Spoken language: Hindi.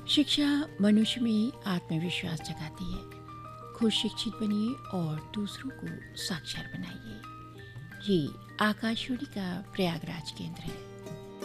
शिक्षा मनुष्य में आत्मविश्वास जगाती है। खुद शिक्षित बनिए और दूसरों को साक्षर बनाइए। ये आकाशवाणी का प्रयागराज केंद्र है।